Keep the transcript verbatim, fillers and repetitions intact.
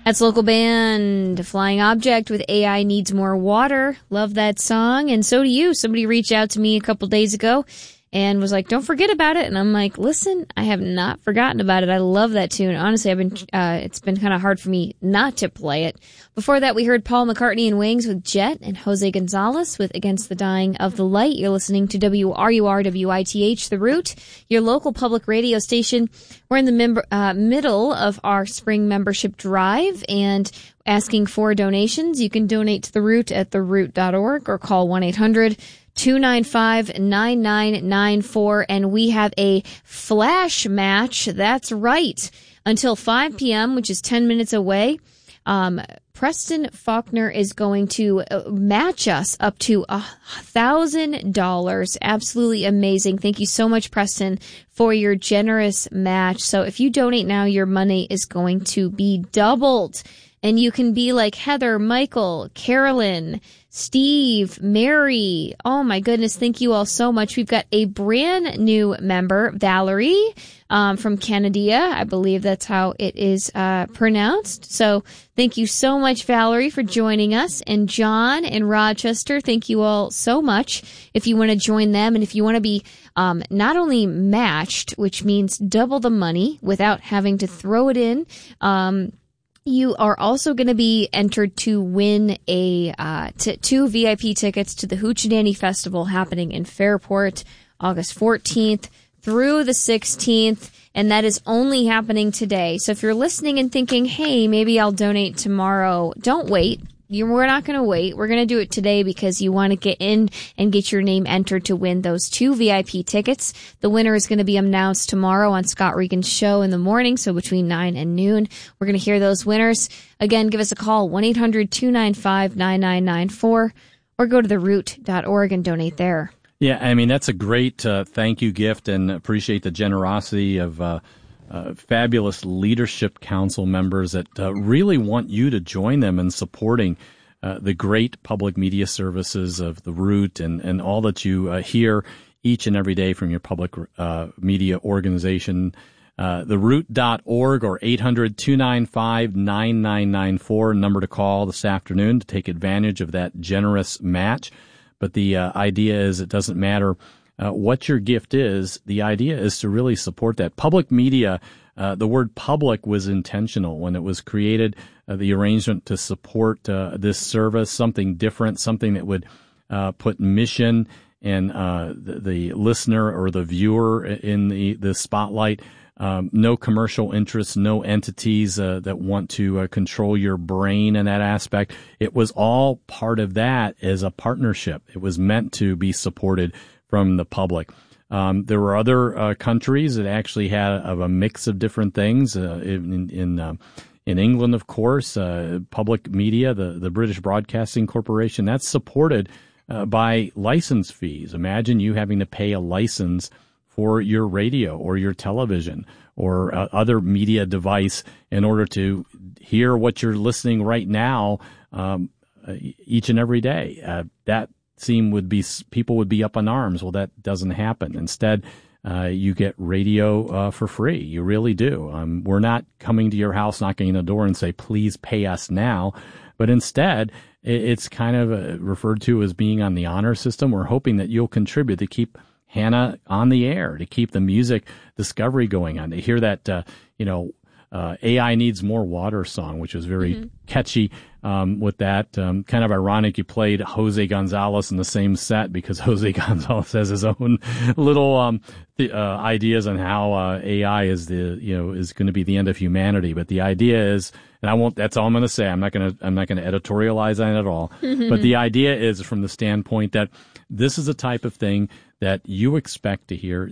That's local band Flying Object with A I Needs More Water. Love that song, and so do you. Somebody reached out to me a couple days ago and was like, don't forget about it. And I'm like, listen, I have not forgotten about it. I love that tune. Honestly, I've been, uh, it's been kind of hard for me not to play it. Before that, we heard Paul McCartney and Wings with Jet and Jose Gonzalez with Against the Dying of the Light. You're listening to W R U R W I T H, The Root, your local public radio station. We're in the member, uh, middle of our spring membership drive and asking for donations. You can donate to The Root at the root dot org or call one eight hundred two nine five nine nine nine four, and we have a flash match. That's right. Until five p.m., which is ten minutes away, um, Preston Faulkner is going to match us up to a thousand dollars. Absolutely amazing. Thank you so much, Preston, for your generous match. So if you donate now, your money is going to be doubled. And you can be like Heather, Michael, Carolyn, Steve, Mary. Oh my goodness. Thank you all so much. We've got a brand new member, Valerie, um, from Canada. I believe that's how it is, uh, pronounced. So thank you so much, Valerie, for joining us. And John and Rochester, thank you all so much. If you want to join them and if you want to be, um, not only matched, which means double the money without having to throw it in, um, you are also going to be entered to win a uh, t- two V I P tickets to the Hoochie Festival happening in Fairport, August fourteenth through the sixteenth, and that is only happening today. So if you're listening and thinking, hey, maybe I'll donate tomorrow, don't wait. You, we're not going to wait. We're going to do it today because you want to get in and get your name entered to win those two V I P tickets. The winner is going to be announced tomorrow on Scott Regan's show in the morning, so between nine and noon. We're going to hear those winners. Again, give us a call, one eight hundred two nine five nine nine nine four, or go to the root dot org and donate there. Yeah, I mean, that's a great uh, thank you gift, and appreciate the generosity of uh Uh, fabulous leadership council members that uh, really want you to join them in supporting uh, the great public media services of The Root and, and all that you uh, hear each and every day from your public uh, media organization. Uh, the root dot org or eight hundred two nine five nine nine nine four, number to call this afternoon to take advantage of that generous match. But the uh, idea is it doesn't matter Uh, what your gift is. The idea is to really support that. Public media, uh, the word public was intentional when it was created, uh, the arrangement to support uh, this service, something different, something that would uh, put mission and uh, the, the listener or the viewer in the, the spotlight. Um, no commercial interests, no entities uh, that want to uh, control your brain in that aspect. It was all part of that as a partnership. It was meant to be supported from the public. Um, there were other uh, countries that actually had of a mix of different things. Uh, in in, uh, in England, of course, uh, public media, the, the British Broadcasting Corporation, that's supported uh, by license fees. Imagine you having to pay a license for your radio or your television or uh, other media device in order to hear what you're listening right now um, each and every day. Uh, that seem would be people would be up in arms. Well, that doesn't happen. Instead, uh, you get radio uh, for free. You really do. Um, we're not coming to your house, knocking on the door, and say, "Please pay us now." But instead, it's kind of uh, referred to as being on the honor system. We're hoping that you'll contribute to keep Hannah on the air, to keep the music discovery going on, to hear that, uh, you know, uh, A I Needs More Water song, which was very mm-hmm. catchy. Um, with that, um, kind of ironic, you played Jose Gonzalez in the same set because Jose Gonzalez has his own little um, th- uh, ideas on how uh, A I is the you know is going to be the end of humanity. But the idea is, and I won't. That's all I'm going to say. I'm not going to. I'm not going to editorialize on it at all. Mm-hmm. But the idea is from the standpoint that this is a type of thing that you expect to hear.